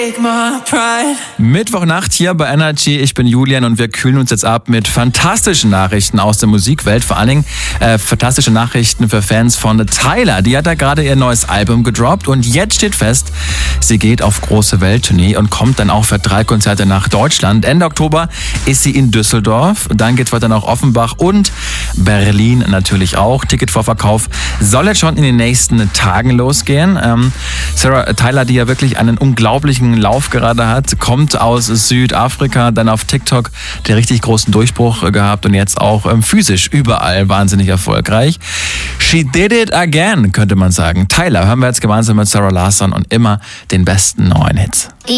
Mittwochnacht hier bei Energy. Ich bin Julian und wir kühlen uns jetzt ab mit fantastischen Nachrichten aus der Musikwelt. Vor allen Dingen fantastische Nachrichten für Fans von Tyla. Die hat da gerade ihr neues Album gedroppt und jetzt steht fest, sie geht auf große Welttournee und kommt dann auch für 3 Konzerte nach Deutschland. Ende Oktober ist sie in Düsseldorf. Dann geht's weiter nach Offenbach und Berlin natürlich auch. Ticketvorverkauf soll jetzt schon in den nächsten Tagen losgehen. Tyla, die ja wirklich einen unglaublichen Lauf gerade hat, kommt aus Südafrika, dann auf TikTok den richtig großen Durchbruch gehabt und jetzt auch physisch überall wahnsinnig erfolgreich. She did it again, könnte man sagen. Tyla hören wir jetzt gemeinsam mit Sarah Larsson und immer den besten neuen Hits.